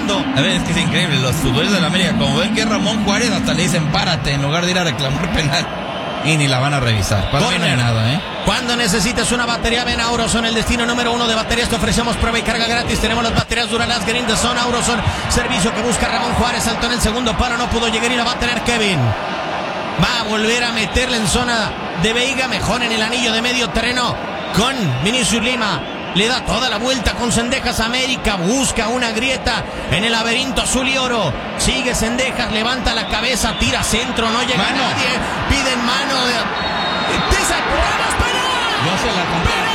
fondo. A ver, es que es increíble. Los futbolistas de la América, como ven que es Ramón Juárez, hasta le dicen párate en lugar de ir a reclamar penal. Y ni la van a revisar. Para mí no hay nada, ¿eh? Cuando necesites una batería, ven a Auroson, el destino número 1 de baterías. Te ofrecemos prueba y carga gratis. Tenemos las baterías Duralast Green de Son Auroson. Servicio que busca Ramón Juárez. Saltó en el segundo palo, no pudo llegar y la va a tener Kevin. Va a volver a meterle en zona de Veiga. Mejor en el anillo de medio terreno con Vinicius Lima. Le da toda la vuelta con Cendejas. América busca una grieta en el laberinto azul y oro. Sigue Cendejas, levanta la cabeza, tira centro, no llega nadie. Piden mano de... ¡Desapuramos, penal! Yo se la compré.